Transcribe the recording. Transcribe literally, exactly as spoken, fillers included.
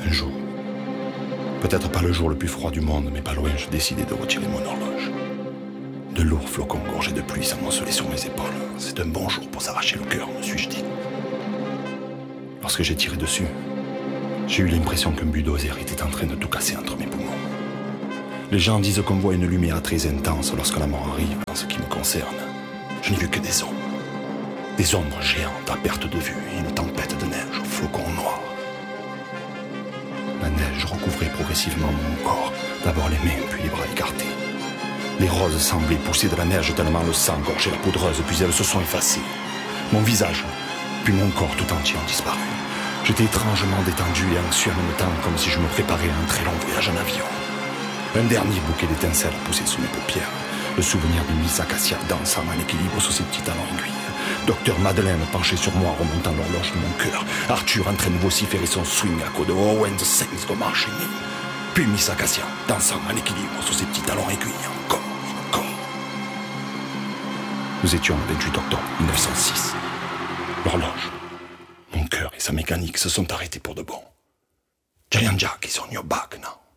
Un jour, peut-être pas le jour le plus froid du monde, mais pas loin, je décidai de retirer mon horloge. De lourds flocons gorgés de pluie s'amoncelaient sur mes épaules. C'est un bon jour pour s'arracher le cœur, me suis-je dit. Lorsque j'ai tiré dessus, j'ai eu l'impression qu'un bulldozer était en train de tout casser entre mes poumons. Les gens disent qu'on voit une lumière très intense lorsque la mort arrive. En ce qui me concerne, je n'ai vu que des ombres. Des ombres géantes à perte de vue et une tempête de neige aux flocons noirs. La neige recouvrait progressivement mon corps, d'abord les mains puis les bras écartés. Les roses semblaient pousser de la neige tellement le sang gorgeait la poudreuse, puis elles se sont effacées. Mon visage, puis mon corps tout entier ont disparu. J'étais étrangement détendu et anxieux en même temps, comme si je me préparais à un très long voyage en avion. Un dernier bouquet d'étincelles poussait sous mes paupières. Le souvenir de Miss Acacia dansant en équilibre sous ses petits talons aiguilles. Docteur Madeleine penché sur moi, remontant l'horloge de mon cœur. Arthur en train de vociférer son swing à coups de Owen the Saints comme enchaîné. Puis Miss Acacia dansant en équilibre sous ses petits talons aiguilles. Encore, encore. Nous étions le vingt-huit octobre mille neuf cent six. L'horloge, mon cœur et sa mécanique se sont arrêtés pour de bon. Giant Jack is on your back now.